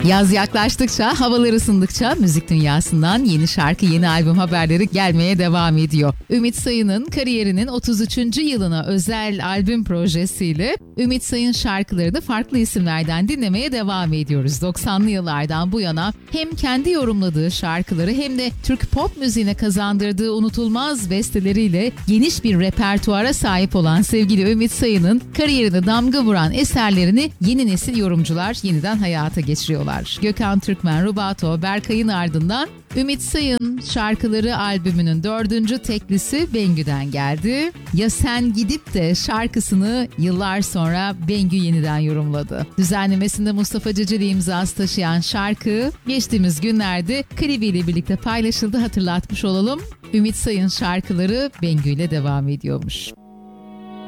Yaz yaklaştıkça, havalar ısındıkça müzik dünyasından yeni şarkı, yeni albüm haberleri gelmeye devam ediyor. Ümit Sayın'ın kariyerinin 33. yılına özel albüm projesiyle Ümit Sayın şarkıları da farklı isimlerden dinlemeye devam ediyoruz. 90'lı yıllardan bu yana hem kendi yorumladığı şarkıları hem de Türk pop müziğine kazandırdığı unutulmaz besteleriyle geniş bir repertuara sahip olan sevgili Ümit Sayın'ın kariyerine damga vuran eserlerini yeni nesil yorumcular yeniden hayata geçiriyorlar. Gökhan Türkmen, Rubato, Berkay'ın ardından Ümit Sayın şarkıları albümünün 4. teklisi Bengü'den geldi. Ya Sen Gidip de şarkısını yıllar sonra Bengü yeniden yorumladı. Düzenlemesinde Mustafa Ceceli imzası taşıyan şarkı geçtiğimiz günlerde klibiyle birlikte paylaşıldı, hatırlatmış olalım. Ümit Sayın şarkıları Bengü ile devam ediyormuş.